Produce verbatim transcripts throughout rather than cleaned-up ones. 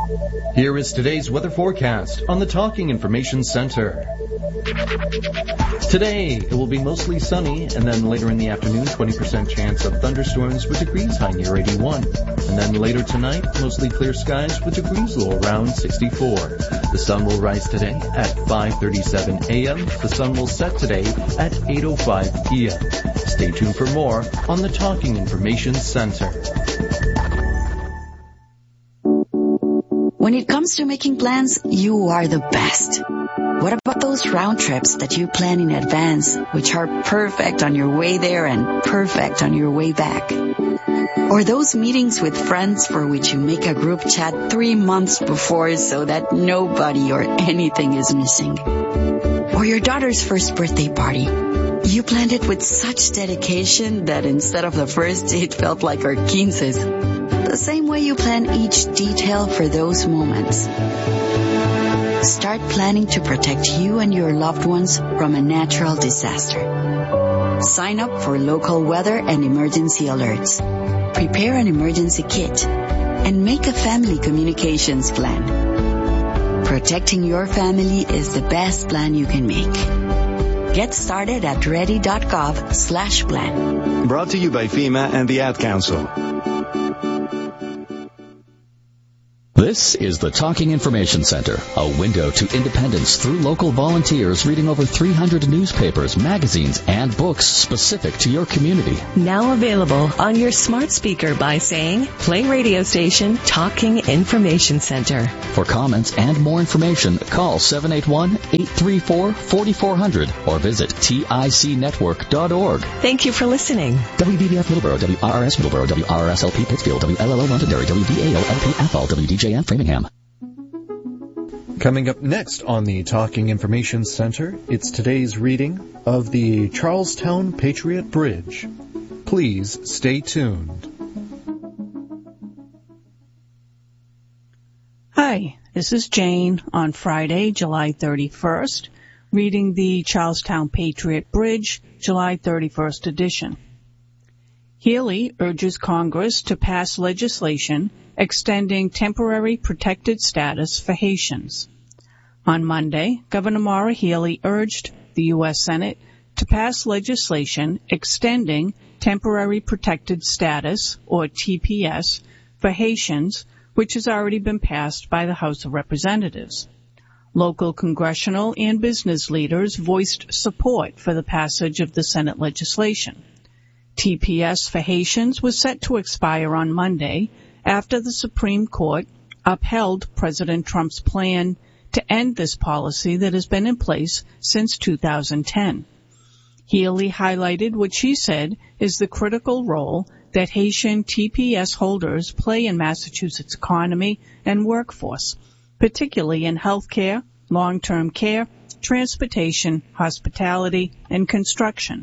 Here is today's weather forecast on the Talking Information Center. Today, it will be mostly sunny, and then later in the afternoon, twenty percent chance of thunderstorms with degrees high near eighty-one. And then later tonight, mostly clear skies with degrees low around sixty-four. The sun will rise today at five thirty-seven a.m. The sun will set today at eight oh five p.m. Stay tuned for more on the Talking Information Center. When it comes to making plans, you are the best. What about those round trips that you plan in advance, which are perfect on your way there and perfect on your way back? Or those meetings with friends for which you make a group chat three months before so that nobody or anything is missing? Or your daughter's first birthday party. You planned it with such dedication that instead of the first, it felt like our quinces. The same way you plan each detail for those moments. Start planning to protect you and your loved ones from a natural disaster. Sign up for local weather and emergency alerts. Prepare an emergency kit and make a family communications plan. Protecting your family is the best plan you can make. Get started at ready.gov slash plan. Brought to you by FEMA and the Ad Council. This is the Talking Information Center, a window to independence through local volunteers reading over three hundred newspapers, magazines, and books specific to your community. Now available on your smart speaker by saying, play radio station Talking Information Center. For comments and more information, call seven eight one, eight three four, four four zero zero or visit tic network dot org. Thank you for listening. W B B F Middleborough, W R R S Middleborough, W R R S L P Pittsfield, W L L O Londonderry, W D A L L P Athol, W D J M Framingham. Coming up next on the Talking Information Center, it's today's reading of the Charlestown Patriot Bridge. Please stay tuned. Hi, this is Jane on Friday, July thirty-first, reading the Charlestown Patriot Bridge, July thirty-first edition. Healy urges Congress to pass legislation extending temporary protected status for Haitians. On Monday, Governor Maura Healey urged the U S Senate to pass legislation extending temporary protected status, or T P S, for Haitians, which has already been passed by the House of Representatives. Local congressional and business leaders voiced support for the passage of the Senate legislation. T P S for Haitians was set to expire on Monday after the Supreme Court upheld President Trump's plan to end this policy that has been in place since two thousand ten. Healey highlighted what she said is the critical role that Haitian T P S holders play in Massachusetts' economy and workforce, particularly in healthcare, long-term care, transportation, hospitality, and construction.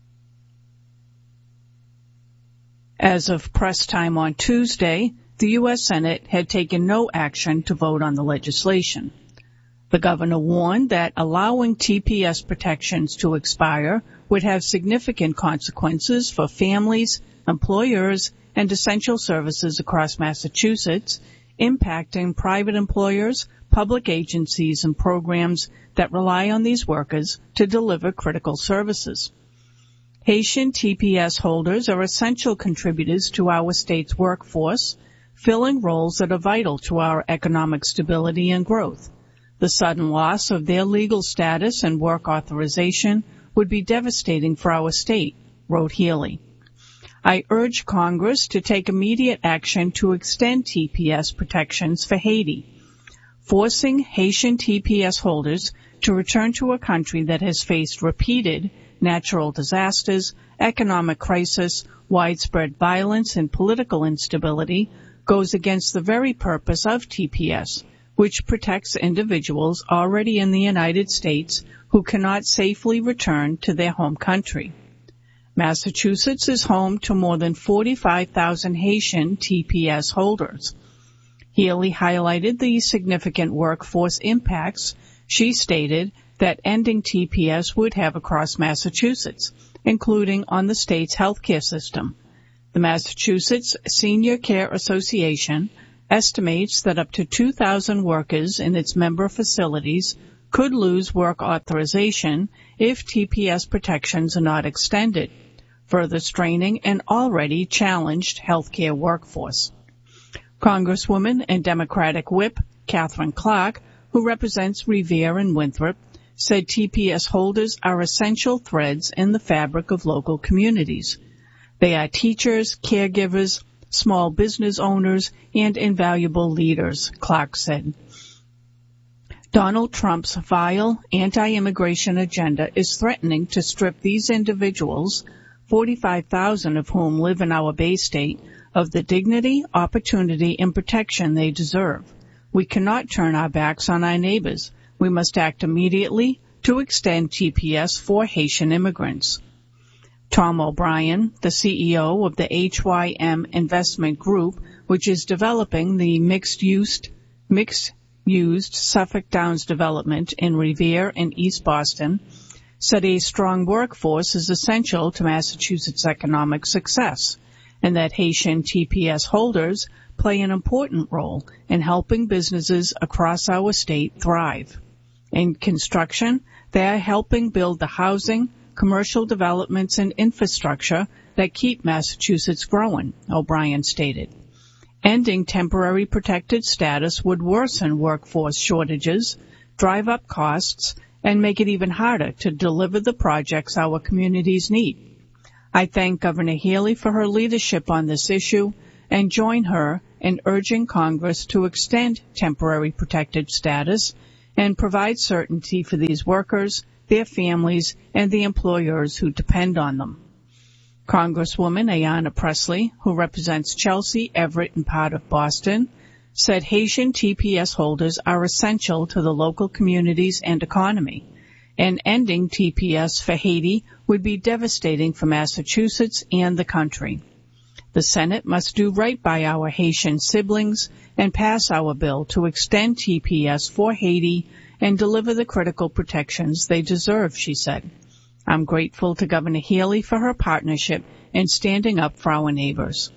As of press time on Tuesday, the U S Senate had taken no action to vote on the legislation. The governor warned that allowing T P S protections to expire would have significant consequences for families, employers, and essential services across Massachusetts, impacting private employers, public agencies, and programs that rely on these workers to deliver critical services. Haitian T P S holders are essential contributors to our state's workforce, filling roles that are vital to our economic stability and growth. The sudden loss of their legal status and work authorization would be devastating for our state, wrote Healey. I urge Congress to take immediate action to extend T P S protections for Haiti. Forcing Haitian T P S holders to return to a country that has faced repeated natural disasters, economic crisis, widespread violence, and political instability goes against the very purpose of T P S, which protects individuals already in the United States who cannot safely return to their home country. Massachusetts is home to more than forty-five thousand Haitian T P S holders. Healey highlighted the significant workforce impacts she stated that ending T P S would have across Massachusetts, including on the state's healthcare system. The Massachusetts Senior Care Association estimates that up to two thousand workers in its member facilities could lose work authorization if T P S protections are not extended, further straining an already challenged healthcare workforce. Congresswoman and Democratic Whip Catherine Clark, who represents Revere and Winthrop, said T P S holders are essential threads in the fabric of local communities. They are teachers, caregivers, small business owners, and invaluable leaders, Clark said. Donald Trump's vile anti-immigration agenda is threatening to strip these individuals, forty-five thousand of whom live in our Bay State, of the dignity, opportunity, and protection they deserve. We cannot turn our backs on our neighbors. We must act immediately to extend T P S for Haitian immigrants. Tom O'Brien, the C E O of the H Y M Investment Group, which is developing the mixed-use mixed-used Suffolk Downs development in Revere and East Boston, said a strong workforce is essential to Massachusetts' economic success, and that Haitian T P S holders play an important role in helping businesses across our state thrive. In construction, they are helping build the housing, commercial developments, and infrastructure that keep Massachusetts growing, O'Brien stated. Ending temporary protected status would worsen workforce shortages, drive up costs, and make it even harder to deliver the projects our communities need. I thank Governor Healey for her leadership on this issue and join her in urging Congress to extend temporary protected status and provide certainty for these workers, their families, and the employers who depend on them. Congresswoman Ayanna Pressley, who represents Chelsea, Everett, and part of Boston, said Haitian T P S holders are essential to the local communities and economy, and ending T P S for Haiti would be devastating for Massachusetts and the country. The Senate must do right by our Haitian siblings and pass our bill to extend T P S for Haiti and deliver the critical protections they deserve, she said. I'm grateful to Governor Healey for her partnership in standing up for our neighbors.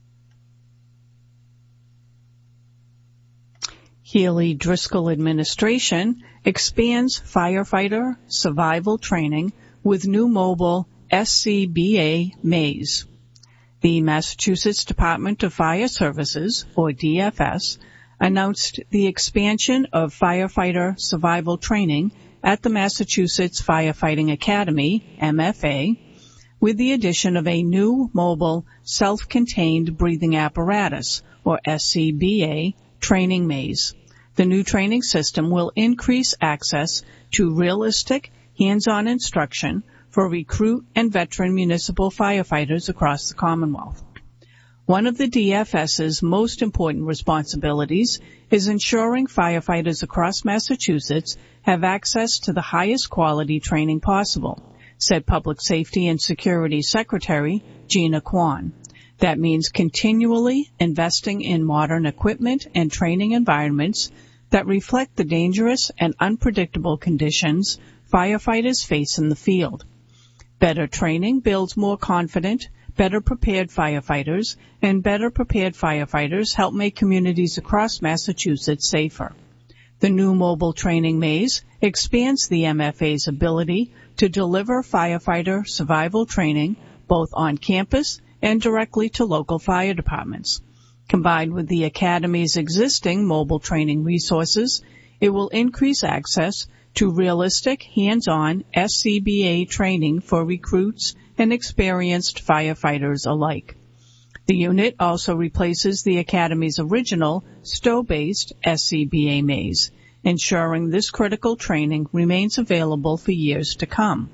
Healey-Driscoll administration expands firefighter survival training with new mobile S C B A maze. The Massachusetts Department of Fire Services, or D F S, announced the expansion of firefighter survival training at the Massachusetts Firefighting Academy, M F A, with the addition of a new mobile self-contained breathing apparatus, or S C B A, training maze. The new training system will increase access to realistic, hands-on instruction for recruit and veteran municipal firefighters across the Commonwealth. One of the DFS's most important responsibilities is ensuring firefighters across Massachusetts have access to the highest quality training possible, said Public Safety and Security Secretary Gina Kwan. That means continually investing in modern equipment and training environments that reflect the dangerous and unpredictable conditions firefighters face in the field. Better training builds more confident, better prepared firefighters, and better prepared firefighters help make communities across Massachusetts safer. The new mobile training maze expands the M F A's ability to deliver firefighter survival training both on campus and directly to local fire departments. Combined with the Academy's existing mobile training resources, it will increase access to realistic, hands-on S C B A training for recruits and experienced firefighters alike. The unit also replaces the Academy's original Stowe-based S C B A maze, ensuring this critical training remains available for years to come.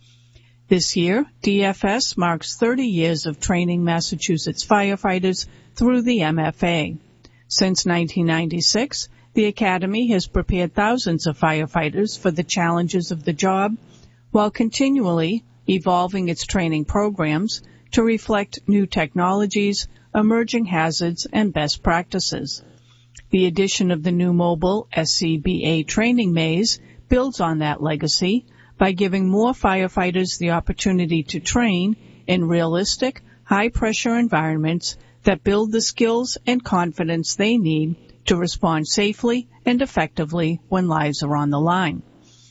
This year, D F S marks thirty years of training Massachusetts firefighters through the M F A. Since nineteen ninety-six, the Academy has prepared thousands of firefighters for the challenges of the job, while continually evolving its training programs to reflect new technologies, emerging hazards, and best practices. The addition of the new mobile S C B A training maze builds on that legacy by giving more firefighters the opportunity to train in realistic, high-pressure environments that build the skills and confidence they need to respond safely and effectively when lives are on the line.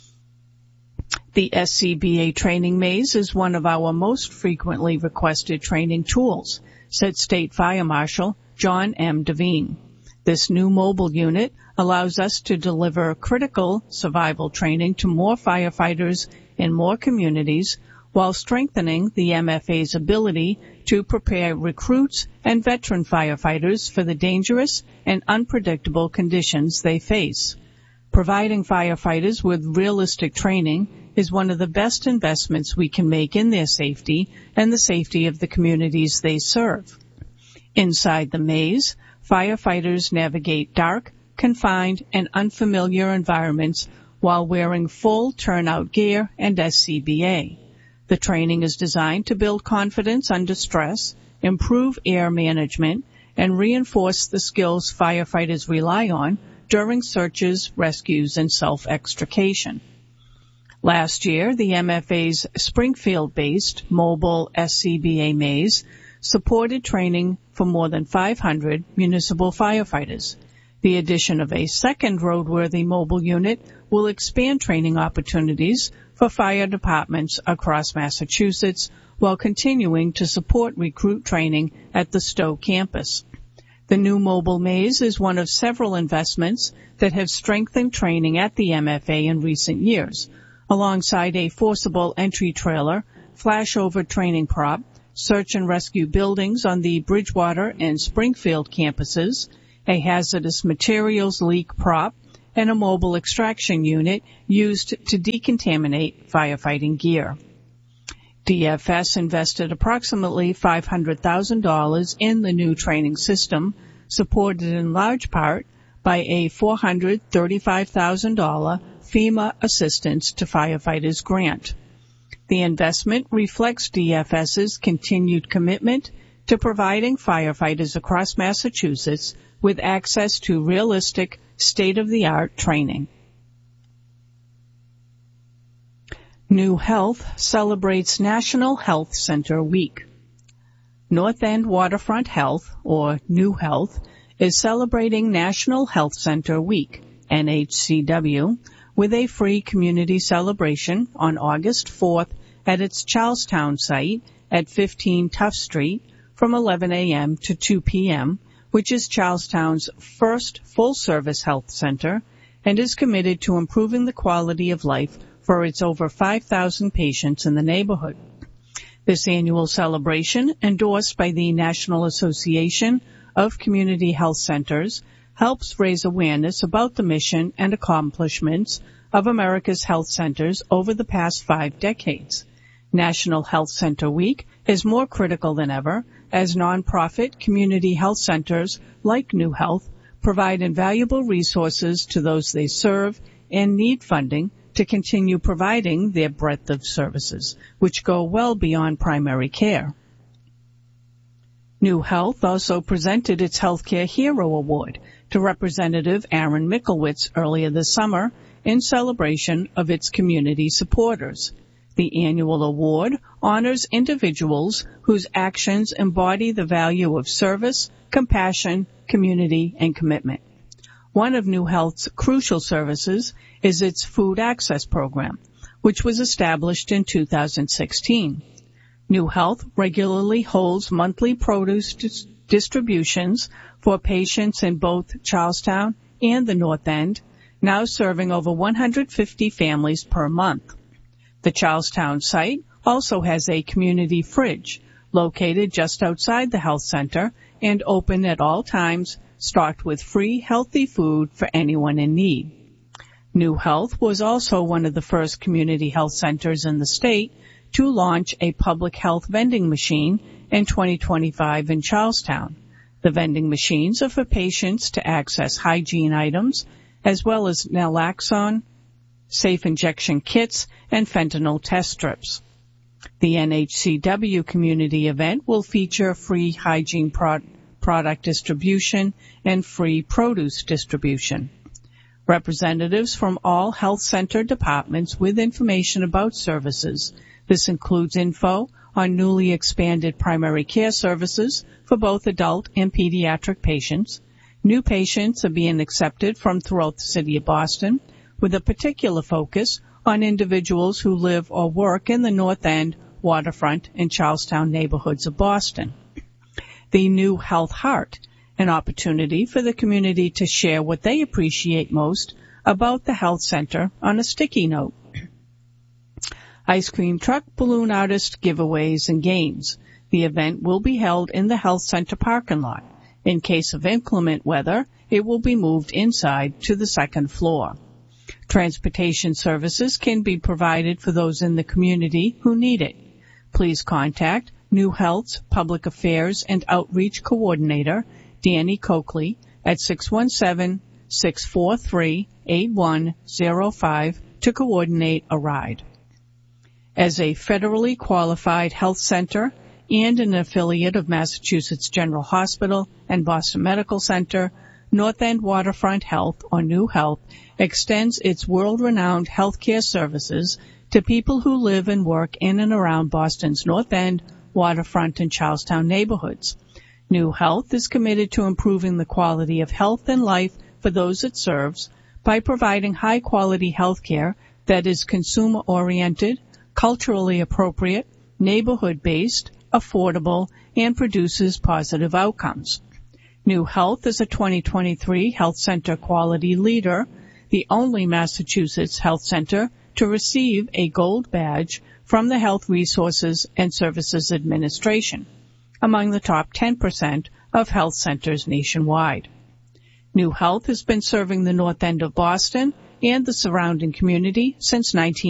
The S C B A Training Maze is one of our most frequently requested training tools, said State Fire Marshal John M. Devine. This new mobile unit allows us to deliver critical survival training to more firefighters in more communities while strengthening the M F A's ability to prepare recruits and veteran firefighters for the dangerous and unpredictable conditions they face. Providing firefighters with realistic training is one of the best investments we can make in their safety and the safety of the communities they serve. Inside the maze, firefighters navigate dark, confined, and unfamiliar environments while wearing full turnout gear and S C B A. The training is designed to build confidence under stress, improve air management, and reinforce the skills firefighters rely on during searches, rescues, and self-extrication. Last year, the M F A's Springfield-based mobile S C B A maze supported training for more than five hundred municipal firefighters. The addition of a second roadworthy mobile unit will expand training opportunities for fire departments across Massachusetts while continuing to support recruit training at the Stowe campus. The new mobile maze is one of several investments that have strengthened training at the M F A in recent years, alongside a forcible entry trailer, flashover training prop, search and rescue buildings on the Bridgewater and Springfield campuses, a hazardous materials leak prop, and a mobile extraction unit used to decontaminate firefighting gear. D F S invested approximately five hundred thousand dollars in the new training system, supported in large part by a four hundred thirty-five thousand dollars FEMA Assistance to Firefighters grant. The investment reflects D F S's continued commitment to providing firefighters across Massachusetts with access to realistic, state-of-the-art training. New Health celebrates National Health Center Week. North End Waterfront Health, or New Health, is celebrating National Health Center Week, N H C W, with a free community celebration on August fourth at its Charlestown site at fifteen Tuff Street from eleven a.m. to two p.m., which is Charlestown's first full-service health center and is committed to improving the quality of life for its over five thousand patients in the neighborhood. This annual celebration, endorsed by the National Association of Community Health Centers, helps raise awareness about the mission and accomplishments of America's health centers over the past five decades. National Health Center Week is more critical than ever as nonprofit community health centers like New Health provide invaluable resources to those they serve and need funding to continue providing their breadth of services, which go well beyond primary care. New Health also presented its Healthcare Hero Award to Representative Aaron Mickelwitz earlier this summer in celebration of its community supporters. The annual award honors individuals whose actions embody the value of service, compassion, community, and commitment. One of New Health's crucial services is its Food Access Program, which was established in two thousand sixteen. New Health regularly holds monthly produce dis- distributions for patients in both Charlestown and the North End, now serving over one hundred fifty families per month. The Charlestown site also has a community fridge located just outside the health center and open at all times, stocked with free, healthy food for anyone in need. New Health was also one of the first community health centers in the state to launch a public health vending machine in twenty twenty-five in Charlestown. The vending machines are for patients to access hygiene items as well as naloxone, safe injection kits, and fentanyl test strips. The N H C W community event will feature free hygiene pro- product distribution and free produce distribution. Representatives from all health center departments with information about services, This includes info on newly expanded primary care services for both adult and pediatric patients. New patients are being accepted from throughout the city of Boston, with a particular focus on individuals who live or work in the North End, Waterfront, and Charlestown neighborhoods of Boston. The new Health Heart, an opportunity for the community to share what they appreciate most about the health center on a sticky note. Ice cream truck, balloon artist, giveaways, and games. The event will be held in the health center parking lot. In case of inclement weather, it will be moved inside to the second floor. Transportation services can be provided for those in the community who need it. Please contact New Health's Public Affairs and Outreach Coordinator, Danny Coakley, at six one seven, six four three, eight one zero five to coordinate a ride. As a federally qualified health center and an affiliate of Massachusetts General Hospital and Boston Medical Center, North End Waterfront Health, or New Health, extends its world-renowned healthcare services to people who live and work in and around Boston's North End, Waterfront, and Charlestown neighborhoods. New Health is committed to improving the quality of health and life for those it serves by providing high-quality health care that is consumer-oriented, culturally appropriate, neighborhood-based, affordable, and produces positive outcomes. New Health is a twenty twenty-three Health Center Quality Leader, the only Massachusetts health center to receive a gold badge from the Health Resources and Services Administration, among the top ten percent of health centers nationwide. New Health has been serving the North End of Boston and the surrounding community since nineteen